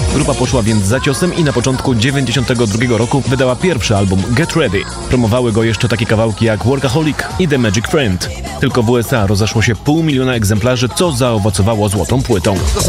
Grupa poszła więc za ciosem i na początku 92 roku wydała pierwszy album Get Ready. Promowały go jeszcze takie kawałki jak Workaholic i The Magic Friend. Tylko w USA rozeszło się 500 000 egzemplarzy, co zaowocowało złotą płytą.